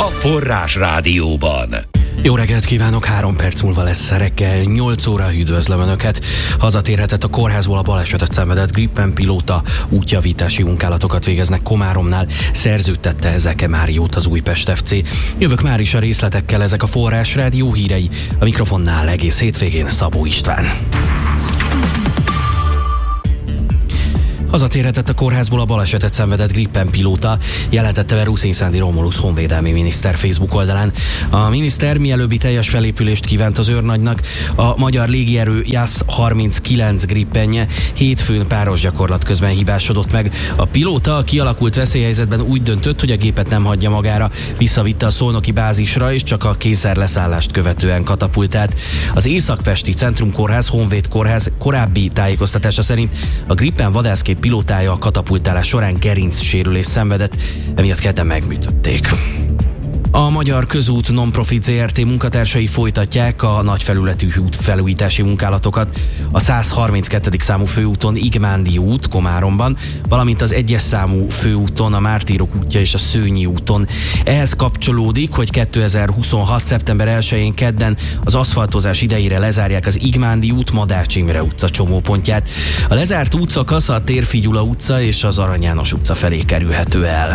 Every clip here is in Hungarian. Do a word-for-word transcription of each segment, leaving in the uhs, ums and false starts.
a Forrás Rádióban. Jó reggelt kívánok, három perc múlva lesz reggel, nyolc óra, üdvözlöm Önöket. Hazatérhetett a kórházból a balesetet szenvedett Gripen pilóta, útjavítási munkálatokat végeznek Komáromnál, szerződtette Zeke Máriót az Újpest ef cé. Jövök már is a részletekkel, ezek a Forrás Rádió hírei, a mikrofonnál egész hétvégén Szabó István. Hazatérhetett a kórházból a balesetet szenvedett Gripen pilóta, jelentette be Ruszin Sándor Romulusz honvédelmi miniszter Facebook oldalán. A miniszter mielőbbi teljes felépülést kívánt az őrnagynak. A magyar légierő Jas harminckilenc Gripenje hétfőn páros gyakorlat közben hibásodott meg. A pilóta a kialakult veszélyhelyzetben úgy döntött, hogy a gépet nem hagyja magára, visszavitte a szolnoki bázisra, és csak a kényszerleszállást követően katapultált. Az Észak-Pesti Centrumkórház Honvéd Kórház korábbi tájékoztatása szerint a Gripen vadászgép pilótája a katapultálás során gerincsérülést szenvedett, emiatt kedden megműtötték. A Magyar Közút Non-Profit zé er té munkatársai folytatják a nagyfelületű útfelújítási munkálatokat a száz harminckettedik számú főúton Igmándi út Komáromban, valamint az egyes számú főúton a Mártírok útja és a Szőnyi úton. Ehhez kapcsolódik, hogy kétezer-huszonhat. szeptember elsején kedden az aszfaltozás idejére lezárják az Igmándi út Madács Imre utca csomópontját. A lezárt útszakasz a Térfi Gyula utca és az Arany János utca felé kerülhető el.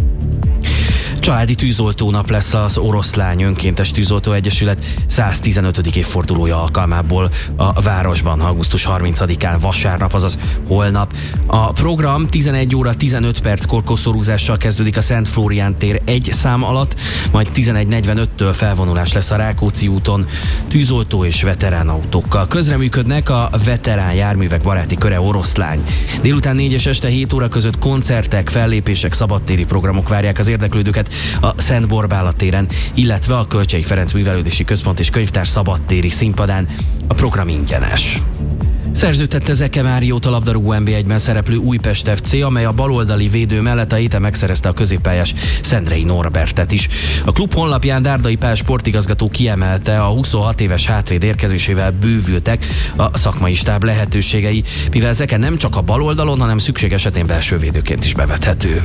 Családi tűzoltónap lesz az Oroszlány Önkéntes Tűzoltó Egyesület száztizenötödik évfordulója alkalmából a városban augusztus harmincadikán vasárnap, azaz holnap. A program tizenegy óra tizenöt perckor koszorúzással kezdődik a Szent Flórián tér egy szám alatt, majd tizenegy negyvenöttől felvonulás lesz a Rákóczi úton tűzoltó és veterán autókkal. Közreműködnek a Veterán Járművek Baráti Köre Oroszlány. Délután négy és este hét óra között koncertek, fellépések, szabadtéri programok várják az érdeklődőket a Szent Borbála téren, illetve a Kölcsey Ferenc Művelődési Központ és Könyvtár szabadtéri színpadán. A program ingyenes. Szerződtette Zeke Máriót a labdarúgó en bé egyben szereplő Újpest ef cé, amely a baloldali védő mellett a héten megszerezte a középpályás Szendrei Norbertet is. A klub honlapján Dárdai Pál sportigazgató kiemelte, a huszonhat éves hátvéd érkezésével bővültek a szakmai stáb lehetőségei, mivel Zeke nem csak a baloldalon, hanem szükség esetén belső védőként is bevethető.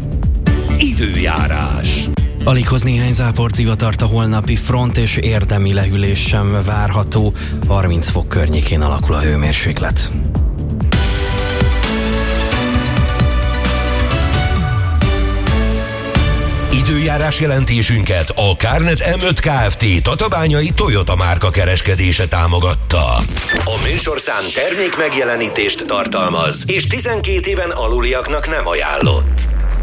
Időjárás. Alig hoz néhány záport zivatart a holnapi front, és érdemi lehűlés sem várható. harminc fok környékén alakul a hőmérséklet. Időjárás jelentésünket a Kárnet em öt Kft. Tatabányai Toyota márka kereskedése támogatta. A műsorszám termék megjelenítést tartalmaz, és tizenkét éven aluliaknak nem ajánlott.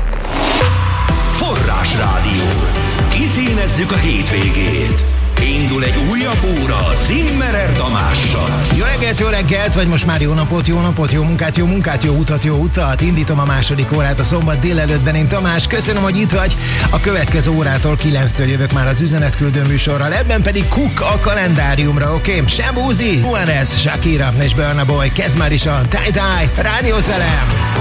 Forrás Rádió. Kiszínezzük a hétvégét. Indul egy újabb óra Zimmerer Tamással. Jó reggelt, jó reggelt, vagy most már jó napot, jó napot, jó munkát, jó munkát, jó utat, jó utat. Indítom a második órát a szombat délelőttben, én Tamás. Köszönöm, hogy itt vagy. A következő órától kilenctől jövök már az üzenetküldő műsorral, ebben pedig Cook a kalendáriumra, oké? Okay? Shabuzi, Juanes, Shakira és Burna Boy. Kezd már is a Tie Dye, rádióz velem!